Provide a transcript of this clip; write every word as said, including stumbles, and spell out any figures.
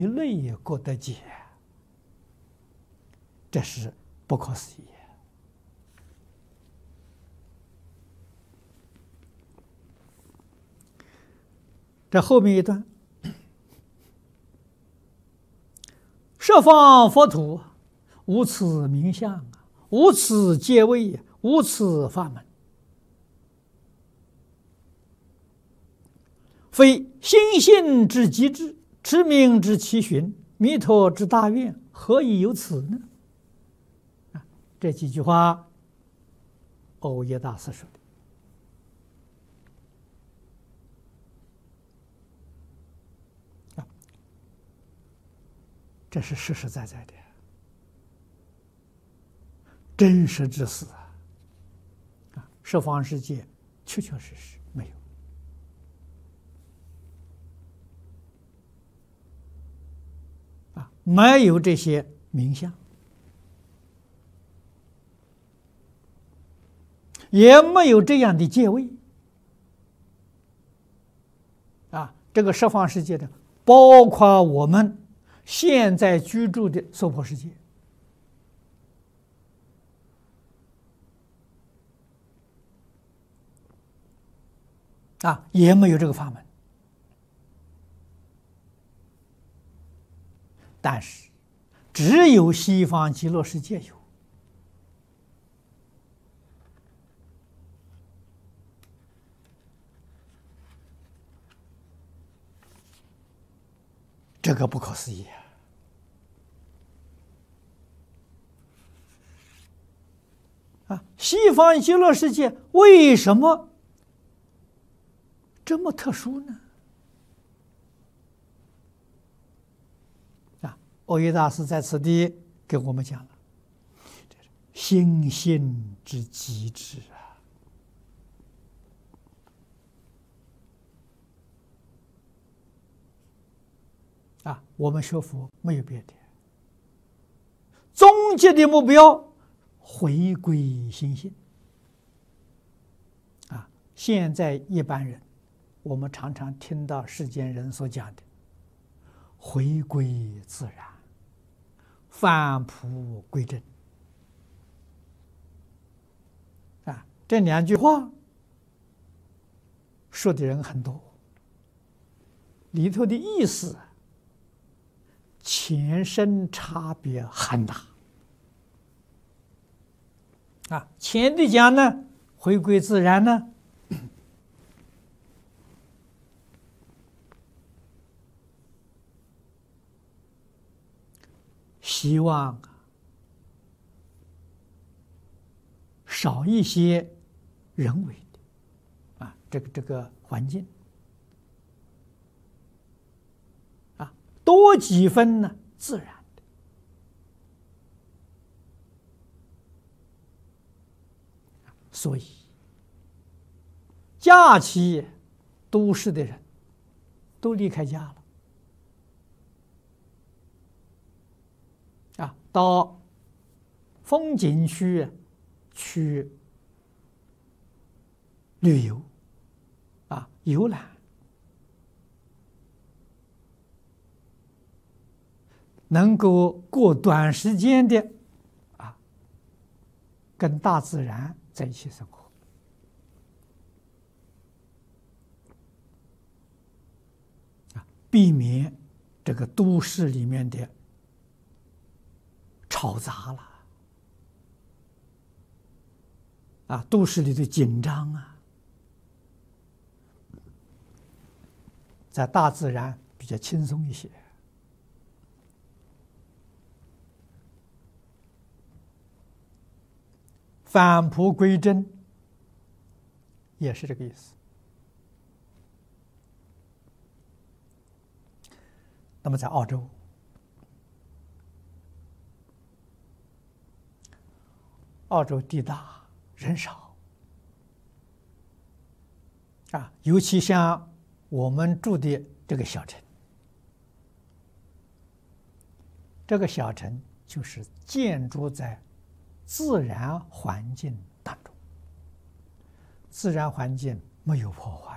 类过得解，这是不可思议。这后面一段，十方佛土，无此名相，无此界位，无此法门，非心性之极致，持名之其循，弥陀之大愿，何以有此呢？啊，这几句话，欧耶大师说的。这是实实在在的真实之事啊！啊，十方世界确确实实没有啊，没有这些名相，也没有这样的界位啊。这个十方世界的，包括我们现在居住的娑婆世界啊，也没有这个法门。但是，只有西方极乐世界有。这个不可思议啊！啊，西方极乐世界为什么这么特殊呢？啊，欧耶大师在此地给我们讲了，心性之极致啊！啊，我们学佛没有别的，终极的目标回归心性。啊，现在一般人，我们常常听到世间人所讲的“回归自然，返璞归真”。啊，这两句话说的人很多，里头的意思前身差别很大啊。前的讲呢，回归自然呢，希望少一些人为的啊，这个这个环境。多几分呢，自然的。所以，假期都市的人都离开家了，啊，到风景区去旅游，啊，游览。能够过短时间的啊，跟大自然在一起生活啊，避免这个都市里面的吵杂了啊，都市里的紧张啊，在大自然比较轻松一些。返璞归真也是这个意思。那么在澳洲，澳洲地大人少啊，尤其像我们住的这个小城，这个小城就是建筑在自然环境当中，自然环境没有破坏。